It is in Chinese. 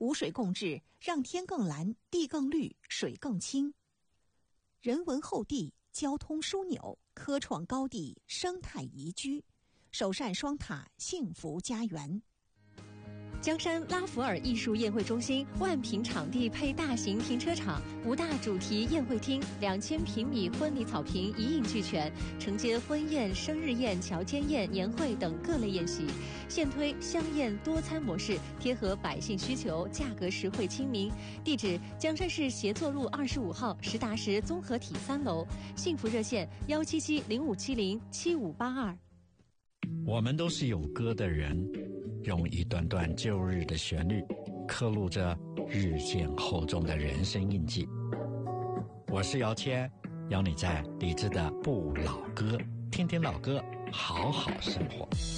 五水共治，让天更蓝，地更绿，水更清。人文厚地，交通枢纽，科创高地，生态宜居，首善双塔，幸福家园。 江山拉弗尔艺术宴会中心万平场地配大型停车场，5大主题宴会厅，2000平米婚礼草坪一应俱全，承接婚宴、生日宴、乔间宴、年会等各类宴席。现推香宴多餐模式，贴合百姓需求，价格实惠亲民。地址：江山市协作路25号实达实综合体3楼。幸福热线17705707582。 我们都是有歌的人，用一段段旧日的旋律，刻录着日渐厚重的人生印记。我是姚谦，邀你在理智的不老歌，听听老歌，好好生活。